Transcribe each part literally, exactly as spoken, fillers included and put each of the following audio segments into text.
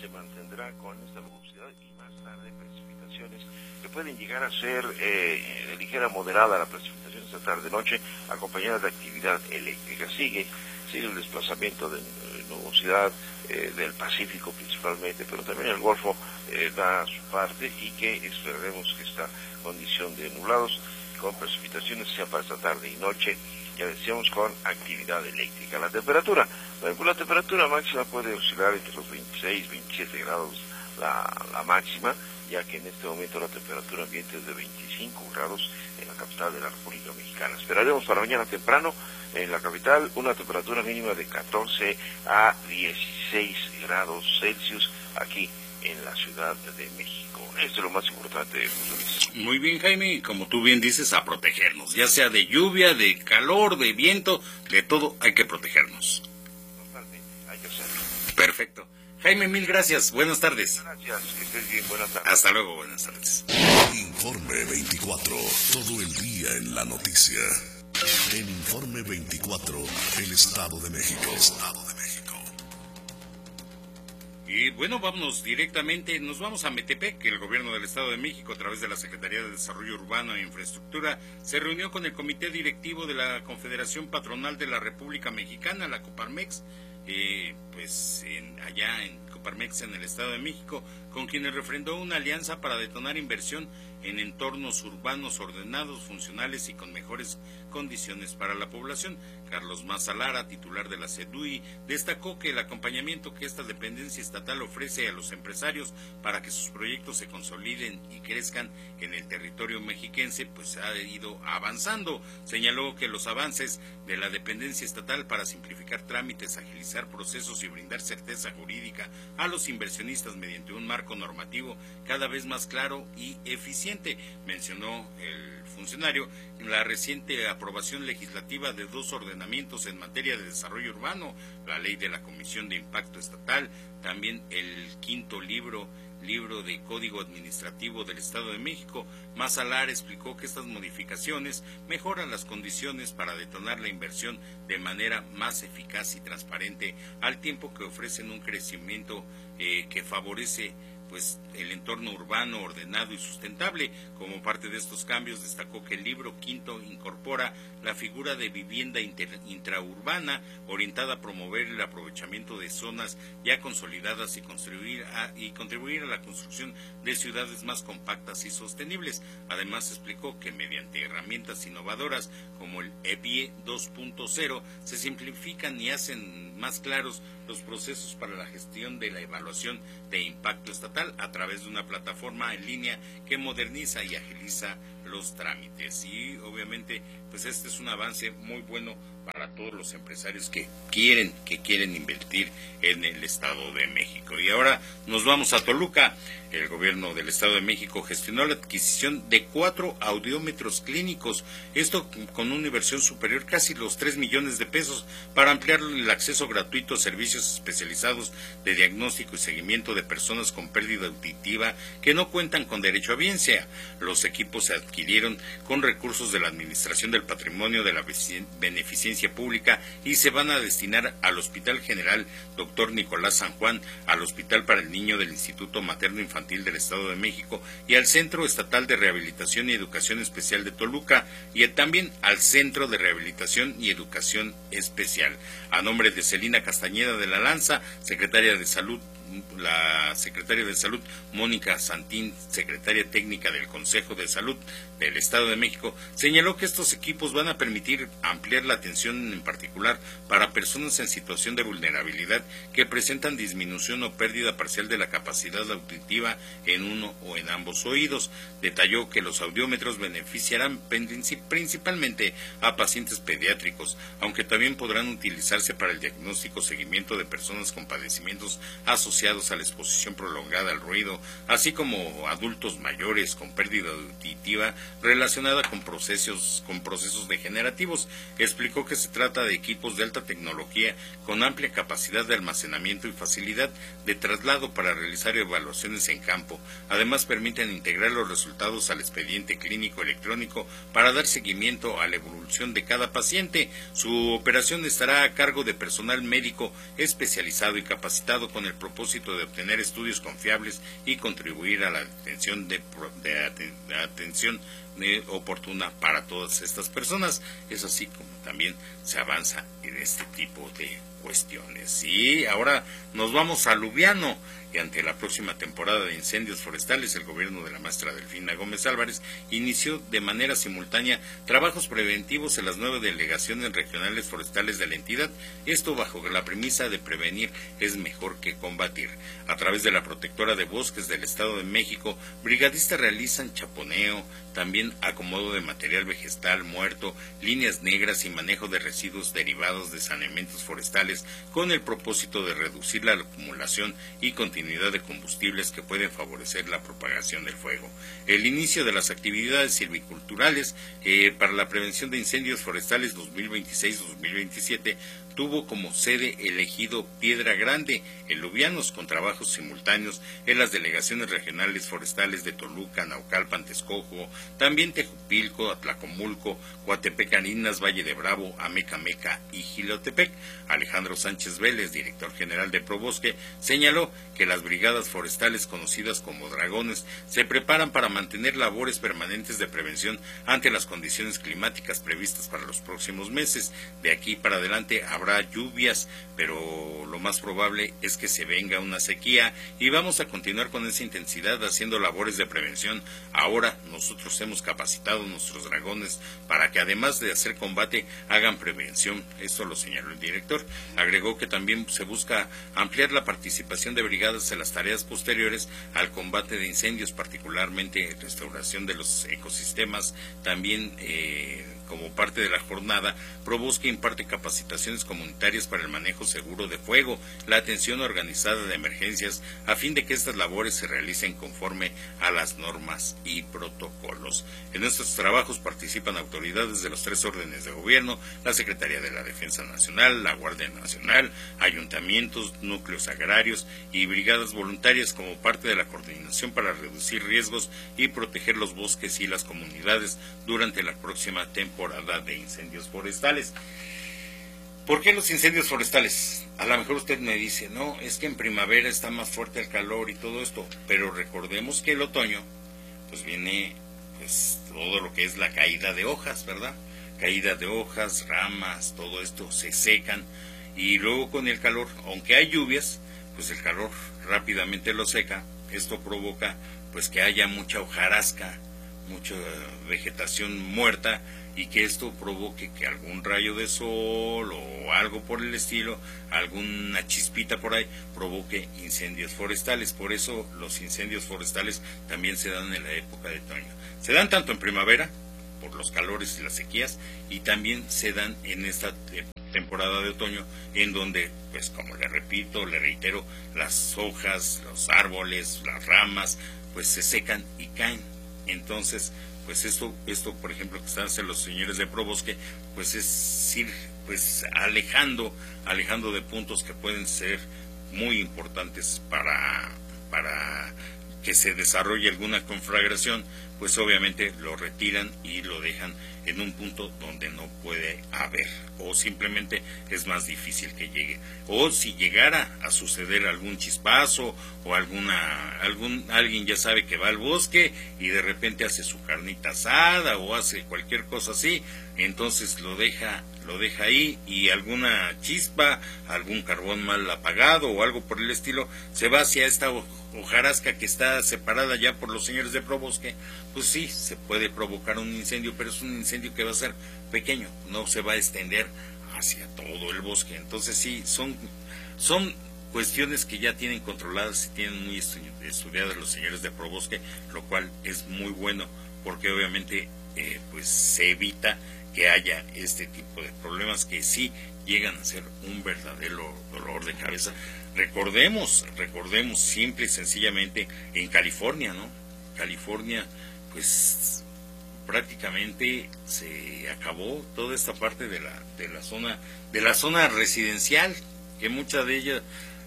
se mantendrá con esta nubosidad y más tarde precipitaciones que pueden llegar a ser eh, de ligera moderada la precipitación esta tarde-noche, acompañada de actividad eléctrica. Sigue, sigue el desplazamiento de nubosidad eh, del Pacífico principalmente, pero también el Golfo eh, da su parte y que esperaremos que esta condición de nublados con precipitaciones sea para esta tarde y noche, ya decíamos, con actividad eléctrica. La temperatura, la temperatura máxima puede oscilar entre los veintiséis, veintisiete grados la, la máxima, ya que en este momento la temperatura ambiente es de veinticinco grados en la capital de la República Mexicana. Esperaremos para mañana temprano en la capital una temperatura mínima de catorce a dieciséis grados Celsius aquí en la Ciudad de México. Esto es lo más importante, José Luis. Muy bien, Jaime, como tú bien dices, a protegernos, ya sea de lluvia, de calor, de viento, de todo hay que protegernos. Totalmente, hay que hacerlo. Perfecto. Jaime, mil gracias. Buenas tardes. Gracias, que estés bien. Buenas tardes. Hasta luego, buenas tardes. Informe veinticuatro, todo el día en la noticia. En Informe veinticuatro, el Estado de México. Estado de México. Y bueno, vámonos directamente, nos vamos a Metepec, que el gobierno del Estado de México, a través de la Secretaría de Desarrollo Urbano e Infraestructura, se reunió con el Comité Directivo de la Confederación Patronal de la República Mexicana, la Coparmex, eh, pues en, allá en Coparmex, en el Estado de México, con quienes refrendó una alianza para detonar inversión en entornos urbanos ordenados, funcionales y con mejores condiciones para la población. Carlos Maza Lara, titular de la SEDUI, destacó que el acompañamiento que esta dependencia estatal ofrece a los empresarios para que sus proyectos se consoliden y crezcan en el territorio mexiquense, pues ha ido avanzando. Señaló que los avances de la dependencia estatal para simplificar trámites, agilizar procesos y brindar certeza jurídica a los inversionistas mediante un marco normativo cada vez más claro y eficiente. Mencionó el funcionario la reciente aprobación legislativa de dos ordenamientos en materia de desarrollo urbano, la ley de la Comisión de Impacto Estatal, también el quinto libro libro de Código Administrativo del Estado de México. Maza Lara explicó que estas modificaciones mejoran las condiciones para detonar la inversión de manera más eficaz y transparente, al tiempo que ofrecen un crecimiento eh, que favorece pues el entorno urbano ordenado y sustentable. Como parte de estos cambios, destacó que el libro quinto incorpora la figura de vivienda inter, intraurbana orientada a promover el aprovechamiento de zonas ya consolidadas y contribuir a, y contribuir a la construcción de ciudades más compactas y sostenibles. Además, explicó que mediante herramientas innovadoras como el E B I E dos punto cero se simplifican y hacen más claros los procesos para la gestión de la evaluación de impacto estatal a través de una plataforma en línea que moderniza y agiliza los trámites. Y obviamente pues este es un avance muy bueno para todos los empresarios que quieren que quieren invertir en el Estado de México. Y ahora nos vamos a Toluca. El gobierno del Estado de México gestionó la adquisición de cuatro audiómetros clínicos, esto con una inversión superior casi los tres millones de pesos para ampliar el acceso gratuito a servicios especializados de diagnóstico y seguimiento de personas con pérdida auditiva que no cuentan con derecho a audiencia. Los equipos se adquirieron con recursos de la Administración del Patrimonio de la Beneficencia Pública y se van a destinar al Hospital General Doctor Nicolás San Juan, al Hospital para el Niño del Instituto Materno Infantil del Estado de México y al Centro Estatal de Rehabilitación y Educación Especial de Toluca y también al Centro de Rehabilitación y Educación Especial. A nombre de Celina Castañeda de la Lanza, secretaria de Salud, la secretaria de Salud Mónica Santín, secretaria técnica del Consejo de Salud del Estado de México, señaló que estos equipos van a permitir ampliar la atención en particular para personas en situación de vulnerabilidad que presentan disminución o pérdida parcial de la capacidad auditiva en uno o en ambos oídos. Detalló que los audiómetros beneficiarán principalmente a pacientes pediátricos, aunque también podrán utilizarse para el diagnóstico, seguimiento de personas con padecimientos asociados a la exposición prolongada al ruido, así como adultos mayores con pérdida auditiva relacionada con procesos, con procesos degenerativos. Explicó que se trata de equipos de alta tecnología con amplia capacidad de almacenamiento y facilidad de traslado para realizar evaluaciones en campo. Además, permiten integrar los resultados al expediente clínico electrónico para dar seguimiento a la evolución de cada paciente. Su operación estará a cargo de personal médico especializado y capacitado con el propósito propósito de obtener estudios confiables y contribuir a la atención de, de, aten, de atención de oportuna para todas estas personas. Es así como también se avanza en este tipo de cuestiones. Y ahora nos vamos a Lubiano, y ante la próxima temporada de incendios forestales, el gobierno de la maestra Delfina Gómez Álvarez inició de manera simultánea trabajos preventivos en las nueve delegaciones regionales forestales de la entidad, esto bajo la premisa de prevenir es mejor que combatir. A través de la Protectora de Bosques del Estado de México, brigadistas realizan chaponeo, también acomodo de material vegetal muerto, líneas negras y manejo de residuos derivados de saneamientos forestales con el propósito de reducir la acumulación y continuidad de combustibles que pueden favorecer la propagación del fuego. El inicio de las actividades silviculturales eh, para la prevención de incendios forestales dos mil veintiséis dos mil veintisiete tuvo como sede elegido Piedra Grande, en Lubianos, con trabajos simultáneos en las delegaciones regionales forestales de Toluca, Naucalpan, Texcoco, también Tejupilco, Atlacomulco, Coatepec, Arinas, Valle de Bravo, Amecameca y Jilotepec. Alejandro Sánchez Vélez, director general de Probosque, señaló que las brigadas forestales conocidas como dragones se preparan para mantener labores permanentes de prevención ante las condiciones climáticas previstas para los próximos meses. De aquí para adelante habrá lluvias, pero lo más probable es que se venga una sequía y vamos a continuar con esa intensidad haciendo labores de prevención. Ahora nosotros hemos capacitado a nuestros dragones para que además de hacer combate hagan prevención. Esto lo señaló el director. Agregó que también se busca ampliar la participación de brigadas en las tareas posteriores al combate de incendios, particularmente restauración de los ecosistemas. También eh, como parte de la jornada, Probosque imparte capacitaciones comunitarias para el manejo seguro de fuego, la atención organizada de emergencias, a fin de que estas labores se realicen conforme a las normas y protocolos. En estos trabajos participan autoridades de los tres órdenes de gobierno, la Secretaría de la Defensa Nacional, la Guardia Nacional, ayuntamientos, núcleos agrarios y brigadas voluntarias como parte de la coordinación para reducir riesgos y proteger los bosques y las comunidades durante la próxima temporada de incendios forestales. ¿Por qué los incendios forestales? A lo mejor usted me dice, no, es que en primavera está más fuerte el calor y todo esto, pero recordemos que el otoño, pues viene pues todo lo que es la caída de hojas, ¿verdad? Caída de hojas, ramas, todo esto se secan, y luego con el calor, aunque hay lluvias, pues el calor rápidamente lo seca. Esto provoca pues que haya mucha hojarasca, mucha vegetación muerta, y que esto provoque que algún rayo de sol o algo por el estilo, alguna chispita por ahí, provoque incendios forestales. Por eso los incendios forestales también se dan en la época de otoño. Se dan tanto en primavera, por los calores y las sequías, y también se dan en esta temporada de otoño, en donde, pues como le repito, le reitero, las hojas, los árboles, las ramas, pues se secan y caen. Entonces, pues esto, esto por ejemplo, que están haciendo los señores de Probosque, pues es ir pues alejando, alejando de puntos que pueden ser muy importantes para, para que se desarrolle alguna conflagración, pues obviamente lo retiran y lo dejan en un punto donde no puede haber, o simplemente es más difícil que llegue. O si llegara a suceder algún chispazo o alguna algún alguien ya sabe que va al bosque y de repente hace su carnita asada o hace cualquier cosa así, entonces lo deja lo deja ahí, y alguna chispa, algún carbón mal apagado o algo por el estilo, se va hacia esta hojarasca que está separada ya por los señores de Probosque. Pues sí, se puede provocar un incendio, pero es un incendio que va a ser pequeño, no se va a extender hacia todo el bosque. Entonces sí, son, son cuestiones que ya tienen controladas y tienen muy estudiadas los señores de Probosque, lo cual es muy bueno, porque obviamente eh, pues se evita que haya este tipo de problemas que sí llegan a ser un verdadero dolor de cabeza. Recordemos, recordemos simple y sencillamente en California, ¿no? California, pues prácticamente se acabó toda esta parte de la de la zona de la zona residencial, que mucha de ella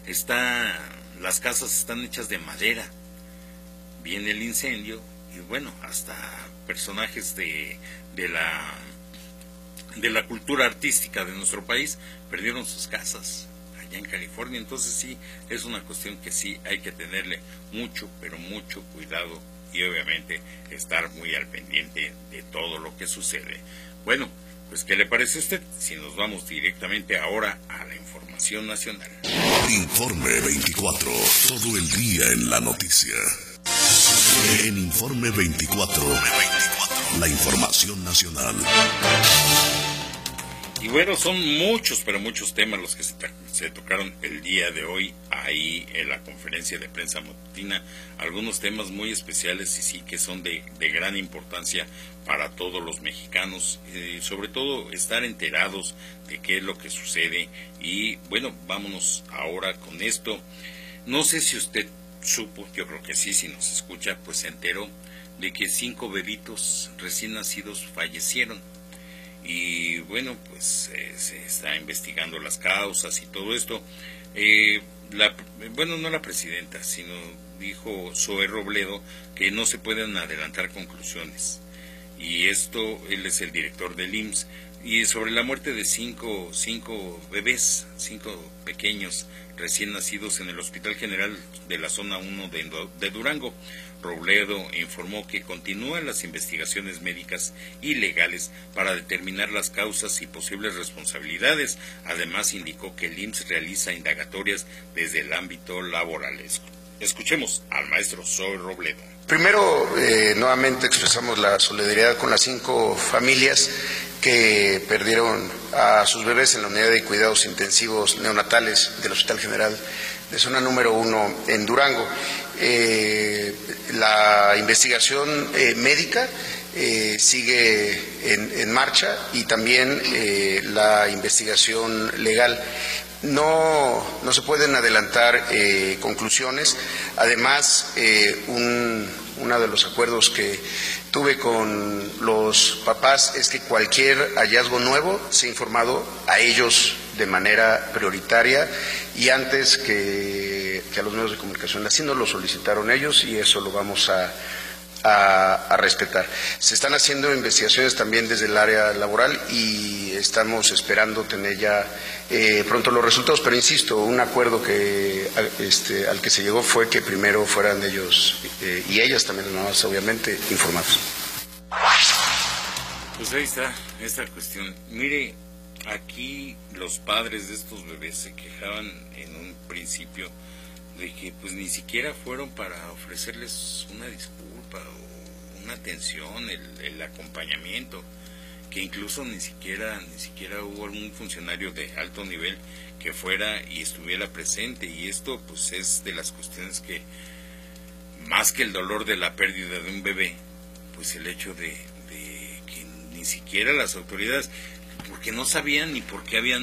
está, las casas están hechas de madera. Viene el incendio y bueno, hasta personajes de de la de la cultura artística de nuestro país perdieron sus casas allá en California. Entonces sí, es una cuestión que sí hay que tenerle mucho, pero mucho cuidado y obviamente estar muy al pendiente de todo lo que sucede. Bueno, pues ¿qué le parece a usted si nos vamos directamente ahora a la información nacional? Informe veinticuatro, todo el día en la noticia. En Informe veinticuatro, la información nacional. Y bueno, son muchos, pero muchos temas los que se, se tocaron el día de hoy ahí en la conferencia de prensa matutina. Algunos temas muy especiales y sí que son de, de gran importancia para todos los mexicanos. Eh, sobre todo estar enterados de qué es lo que sucede. Y bueno, vámonos ahora con esto. No sé si usted supo, yo creo que sí, si nos escucha, pues se enteró de que cinco bebitos recién nacidos fallecieron. Y bueno, pues eh, se está investigando las causas y todo esto. Eh, la, bueno, no la presidenta, sino dijo Zoe Robledo que no se pueden adelantar conclusiones. Y esto, él es el director del I M S S. Y sobre la muerte de cinco, cinco bebés, cinco pequeños recién nacidos en el Hospital General de la Zona uno de, de Durango, Robledo informó que continúan las investigaciones médicas y legales para determinar las causas y posibles responsabilidades. Además, indicó que el I M S S realiza indagatorias desde el ámbito laboral. Escuchemos al maestro Zoe Robledo. Primero, eh, nuevamente expresamos la solidaridad con las cinco familias que perdieron a sus bebés en la unidad de cuidados intensivos neonatales del Hospital General de Zona número uno en Durango. Eh, la investigación eh, médica eh, sigue en, en marcha y también eh, la investigación legal. No, no se pueden adelantar eh, conclusiones. Además, eh, un, uno de los acuerdos que tuve con los papás es que cualquier hallazgo nuevo sea informado a ellos de manera prioritaria y antes que, que a los medios de comunicación. Así nos lo solicitaron ellos y eso lo vamos a, a, a respetar. Se están haciendo investigaciones también desde el área laboral y estamos esperando tener ya eh, pronto los resultados, pero insisto, un acuerdo que este, al que se llegó fue que primero fueran ellos eh, y ellas también, ¿no? Obviamente, informados. Pues ahí está esta cuestión. Mire, aquí los padres de estos bebés se quejaban en un principio de que pues ni siquiera fueron para ofrecerles una disculpa o una atención, el, el acompañamiento, que incluso ni siquiera ni siquiera hubo algún funcionario de alto nivel que fuera y estuviera presente. Y esto pues es de las cuestiones que, más que el dolor de la pérdida de un bebé, pues el hecho de, de que ni siquiera las autoridades, porque no sabían ni por qué habían